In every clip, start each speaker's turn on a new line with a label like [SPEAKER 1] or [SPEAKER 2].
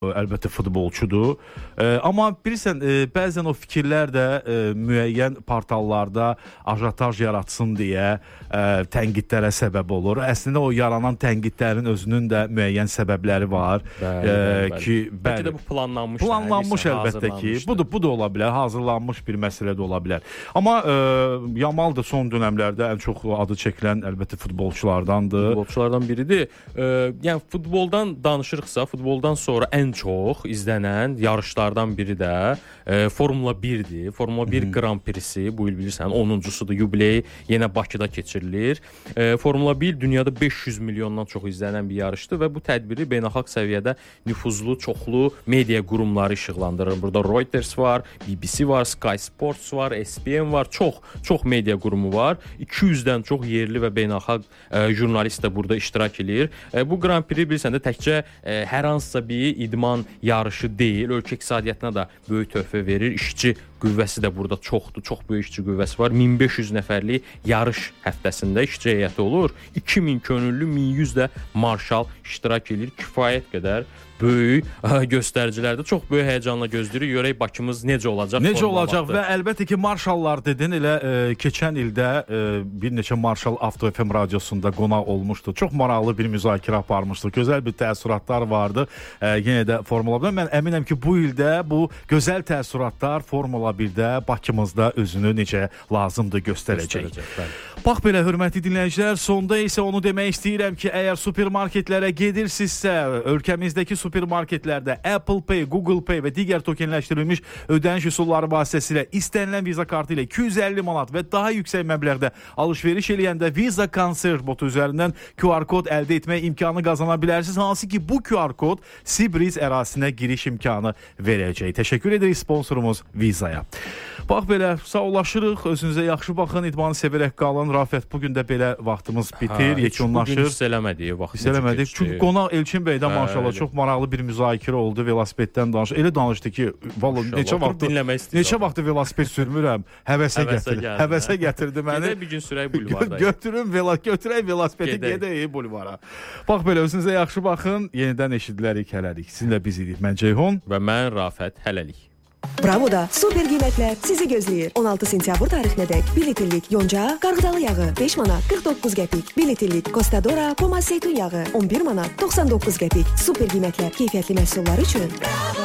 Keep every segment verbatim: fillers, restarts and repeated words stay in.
[SPEAKER 1] əlbəttə futbolçudur. E, amma bilirsən, e, bəzən o fikirlər də e, müəyyən portallarda ajotaj yaratsın deyə e, tənqidlərə səbəb olur. Əslində o yaranan tənqidlərin özünün də müəyyən səbəbləri var. Bəli, e, bəli, ki, bəli.
[SPEAKER 2] Bəlkə də bu planlanmış.
[SPEAKER 1] Planlanmış əlbəttə ki. Bu da, bu da ola bilər. Hazırlanmış bir məsələ də ola bilər. Amma e, Yamal da son dönəmlərdə ən çox adı çəkilən əlbəttə futbolçulardandır.
[SPEAKER 2] Futbolçulardan biridir. E, yəni futboldan danışırıqsa, futboldan sonra ən çox izlənən yarışlardan biri də e, Formula birdir. Formula bir Grand Prix'si bu il bilirsən onuncusudur, yubiley yenə Bakıda keçirilir. E, Formula bir dünyada beş yüz milyondan çox izlənən bir yarışdır və bu tədbiri beynəlxalq səviyyədə nüfuzlu, çoxlu media qurumları işıqlandırır. Burada Reuters var, B B C var, Sky Sports var, S B N var, çox çox media qurumu var. iki yüzdən çox yerli və beynəlxalq e, jurnalist də burada iştirak edir. E, bu Grand Prix bilirsən də təkcə e, hər hansısa bir idman yarışı deyil, ölkə iqtisadiyyatına da böyük töhfə verir. İşçi qüvvəsi də burada çoxdur, çox böyük işçi qüvvəsi var. min beş yüz nəfərlik yarış həftəsində işçi heyəti olur. iki min könüllü, min yüz də marşal iştirak edir. Kifayət qədər böyük göstəricilərdə çox böyük həyecanla gözləyirik. Görək Bakımız necə olacaq?
[SPEAKER 1] Necə olacaq və əlbəttə ki, marşallar dedin, elə e, keçən ildə e, bir neçə marşal Avto F M radiosunda qonaq olmuşdu. Çox maraqlı bir müzakirə aparmışdı. Gözəl bir təəssüratlar vardı. E, yenə də Formula birdə mən əminəm ki, bu ildə bu gözəl təəssüratlar Formula birdə Bakımızda özünü necə lazımdır göstərəcək. göstərəcək Bax belə, hörmətli dinləyicilər, sonda isə onu demək istəyirəm ki, əgər supermarketlərə gedirsinizsə, ölkəmizdəki supermarketlərdə Apple Pay, Google Pay və digər tokenləşdirilmiş ödəniş üsulları vasitəsilə istənilən Visa kartı ilə iki yüz əlli manat və daha yüksək məbləğdə alış-veriş eləyəndə Visa Concierge botu üzərindən Q R kod əldə etmək imkanı qazana bilərsiniz. Hansı ki, bu Q R kod Sibriz ərazisinə giriş imkanı verəcək. Təşəkkür edirik sponsorumuz Visaya. Bax belə, sağollaşırıq. Özünüzə yaxşı baxın, idmanı sevərək qalın. Rafət, bugün də belə vaxtımız bitir, yekunlaşır.
[SPEAKER 2] Bugün hiss eləmədik, vaxt
[SPEAKER 1] hiss eləmədik. Çünki qonaq Elçin bəy də maşallah çox maraqlı bir müzakirə oldu, velosipeddən danış. Elə danışdı ki, vallahi neçə vaxt neçə vaxt velosiped sürmürəm, həvəsə gətirdi. Həvəsə gətirdi məni.
[SPEAKER 2] Gedək bir gün sürək bulvarda.
[SPEAKER 1] Götürün velo, götürək velosipedi, gedək bulvara. Bax belə, özünüzə yaxşı baxın. Yenidən eşidilərik, hələlik. Sizinlə biz idik. Mən Ceyhun
[SPEAKER 2] və mən Rafət, hələlik.
[SPEAKER 3] Bravo'da super qiymətlər sizi gözləyir. on altı sentyabr tarixinədək bir litrlik yonca qarğıdalı yağı beş manat qırx doqquz qəpik, bir litrlik Costadora Poma zeytun yağı on bir manat doxsan doqquz qəpik. Super qiymətlər keyfiyyətli məhsullar üçün. Bravo.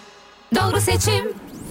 [SPEAKER 4] Doğru seçim.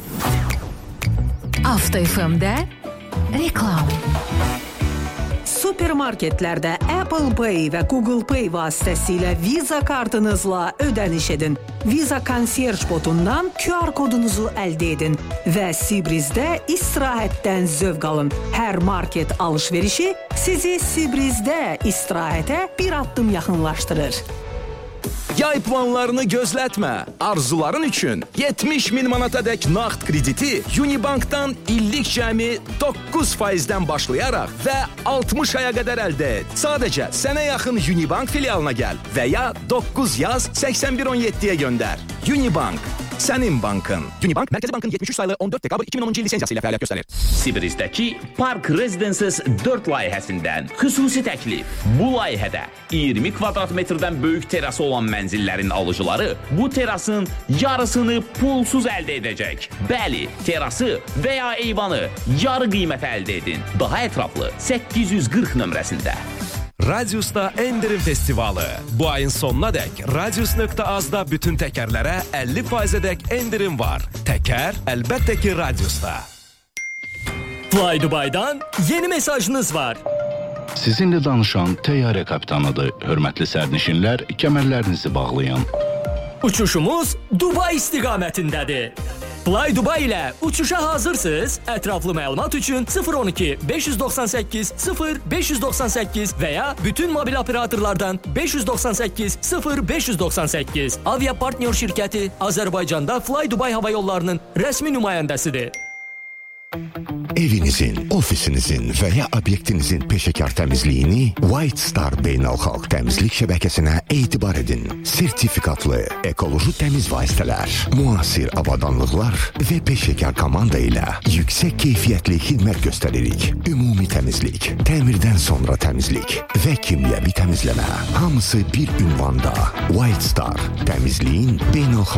[SPEAKER 4] Avto F M'də reklam.
[SPEAKER 5] Supermarketlərdə Apple Pay və Google Pay vasitəsilə Visa kartınızla ödəniş edin. Visa Concierge botundan Q R kodunuzu əldə edin və Sibrizdə istirahətdən zövq alın. Hər market alış-verişi sizi Sibrizdə istirahətə bir addım yaxınlaşdırır.
[SPEAKER 6] Yay planlarını gözlətmə. Arzuların üçün yetmiş min manatadək nağd krediti Unibankdan illik cəmi doqquz faizdən başlayaraq və altmış aya qədər əldə et. Sadəcə sənə yaxın Unibank filialına gəl və ya doqquz yaz səksən bir on yeddiyə göndər. Unibank, sənin bankın. Unibank, Mərkəzi Bankın yetmiş üç sayılı on dörd dekabr iki min onuncu il lisensiyası ilə fəaliyyət göstərir.
[SPEAKER 7] Sibrizdəki Park Residences dörd layihəsindən xüsusi təklif. Bu layihədə iyirmi kvadrat metrdən böyük terası olan mənzillərin alıcıları bu terasın yarısını pulsuz əldə edəcək. Bəli, terası və ya eyvanı yarı qiymətə əldə edin. Daha ətraflı səkkiz yüz qırx nömrəsində.
[SPEAKER 8] Radiusda endirim festivalı. Bu ayın sonuna dək radius nöqtə azda bütün təkərlərə əlli faizədək endirim var. Təkər əlbəttə ki Radiusda.
[SPEAKER 9] Fly Dubay'dan yeni mesajınız var.
[SPEAKER 10] Sizinlə danışan təyyarə kapitanıdır. Hörmətli sərnişinlər, kəmərlərinizi bağlayın.
[SPEAKER 9] Uçuşumuz Dubai istiqamətindədir. Fly Dubai ilə uçuşa hazırsınız. Ətraflı məlumat üçün sıfır on iki beş yüz doxsan səkkiz sıfır beş yüz doxsan səkkiz və ya bütün mobil operatorlardan beş yüz doxsan səkkiz sıfır beş yüz doxsan səkkiz. Avia partnyor şirkəti Azərbaycanda Fly Dubai hava yollarının rəsmi nümayəndəsidir.
[SPEAKER 11] Evinizin, ofisinizin və ya obyektinizin peşəkar təmizliyini White Star Beynəlxalq Təmizlik Şəbəkəsinə etibar edin. Sertifikatlı, ekoloji təmiz vasitələr, müasir avadanlıqlar və peşəkar komanda ilə yüksək keyfiyyətli xidmət göstəririk. Ümumi təmizlik, təmirdən sonra təmizlik və kimyəvi təmizləmə. Hamısı bir ünvanda. White Star, təmizliyin beynəlxalq